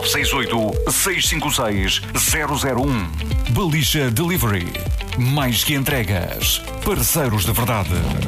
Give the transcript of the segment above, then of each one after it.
968-656-001. Beliche Delivery. Mais que entregas. Parceiros de verdade.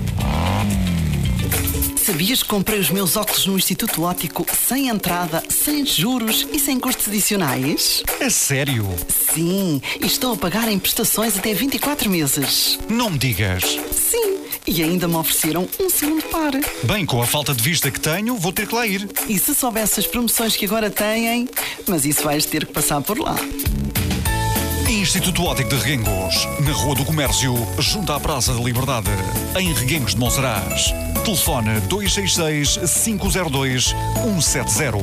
Sabias que comprei os meus óculos no Instituto Óptico sem entrada, sem juros e sem custos adicionais? A sério? Sim, e estou a pagar em prestações até 24 meses. Não me digas. Sim, e ainda me ofereceram um segundo par. Bem, com a falta de vista que tenho, vou ter que lá ir. E se soubesse as promoções que agora têm, mas isso vais ter que passar por lá. Instituto Óptico de Reguengos, na Rua do Comércio, junto à Praça da Liberdade, em Reguengos de Monsaraz. Telefone 266-502-170.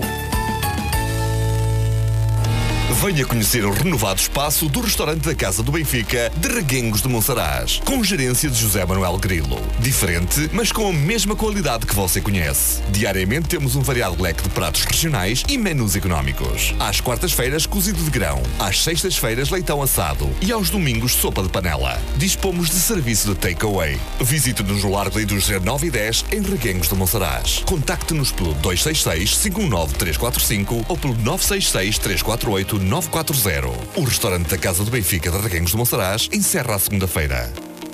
Venha conhecer o renovado espaço do restaurante da Casa do Benfica de Reguengos de Monsaraz, com gerência de José Manuel Grilo. Diferente, mas com a mesma qualidade que você conhece. Diariamente temos um variado leque de pratos regionais e menus económicos. Às quartas-feiras, cozido de grão. Às sextas-feiras, leitão assado. E aos domingos, sopa de panela. Dispomos de serviço de take-away. Visite-nos no Largo da Indústria 9 e 10, em Reguengos de Monsaraz. Contacte-nos pelo 266-519-345 ou pelo 966-348-940. O restaurante da Casa do Benfica de Reguengos de Monsaraz encerra à segunda-feira.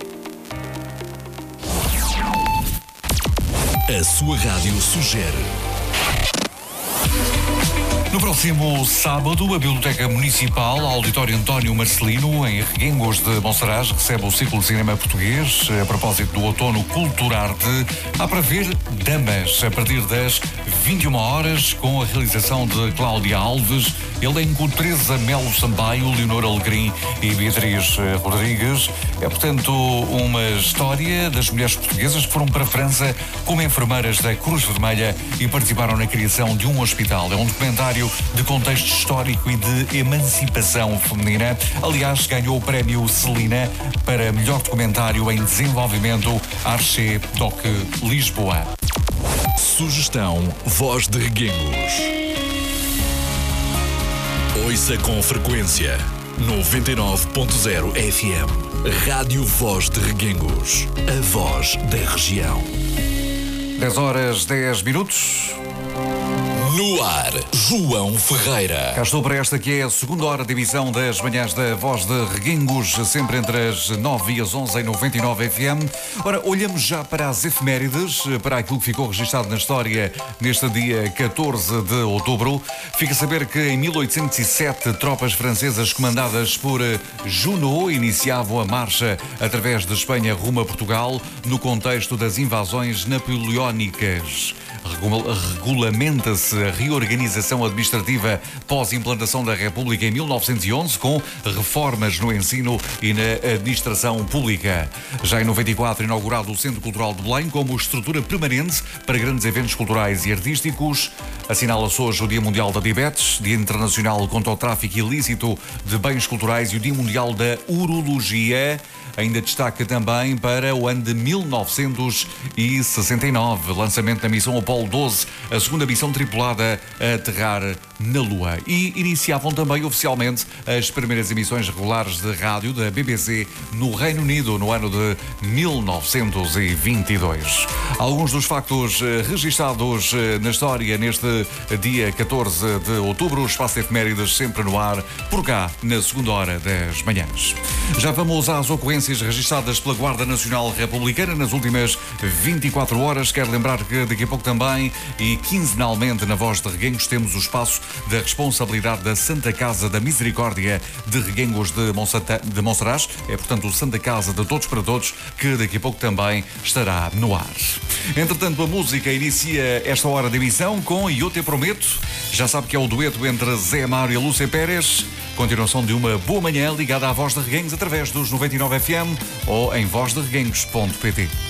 A sua rádio sugere. No próximo sábado, a Biblioteca Municipal, Auditório António Marcelino, em Reguengos de Monsaraz, recebe o Ciclo de Cinema Português. A propósito do Outono Culturarte, há para ver Damas, a partir das 21 horas, com a realização de Cláudia Alves, elenco Teresa Melo Sampaio, Leonor Alegrim e Beatriz Rodrigues. É, portanto, uma história das mulheres portuguesas que foram para a França como enfermeiras da Cruz Vermelha e participaram na criação de um hospital. É um documentário de contexto histórico e de emancipação feminina. Aliás, ganhou o prémio Celina para melhor documentário em desenvolvimento Arche Doc Lisboa. Sugestão Voz de Reguengos. Ouça com frequência 99.0 FM. Rádio Voz de Reguengos. A voz da região. 10h10. No ar, João Ferreira. Cá estou para esta que é a segunda hora de emissão das manhãs da Voz de Reguengos, sempre entre as 9 e as 11 em 99 FM. Ora, olhamos já para as efemérides, para aquilo que ficou registado na história neste dia 14 de outubro. Fica a saber que em 1807 tropas francesas comandadas por Junot iniciavam a marcha através de Espanha rumo a Portugal no contexto das invasões napoleónicas. Regulamenta-se a reorganização administrativa pós-implantação da República em 1911, com reformas no ensino e na administração pública. Já em 94, inaugurado o Centro Cultural de Belém como estrutura permanente para grandes eventos culturais e artísticos. Assinala-se hoje o Dia Mundial da Diabetes, Dia Internacional contra o Tráfico Ilícito de Bens Culturais e o Dia Mundial da Urologia. Ainda destaca também para o ano de 1969, lançamento da missão Apollo 12, a segunda missão tripulada a aterrar na Lua. E iniciavam também oficialmente as primeiras emissões regulares de rádio da BBC no Reino Unido no ano de 1922. Alguns dos factos registados na história neste dia 14 de outubro, o Espaço de Efemérides sempre no ar, por cá, na segunda hora das manhãs. Já vamos às ocorrências registradas pela Guarda Nacional Republicana nas últimas 24 horas. Quero lembrar que daqui a pouco também e quinzenalmente na Voz de Reguengos temos o espaço da responsabilidade da Santa Casa da Misericórdia de Reguengos de Monsaraz. É, portanto, o Santa Casa de Todos para Todos, que daqui a pouco também estará no ar. Entretanto, a música inicia esta hora de emissão com E Eu Te Prometo. Já sabe que é o dueto entre Zé Mário e a Lúcia Pérez. Continuação de uma boa manhã ligada à Voz de Reguengos através dos 99 FM ou em vozdereguengos.pt.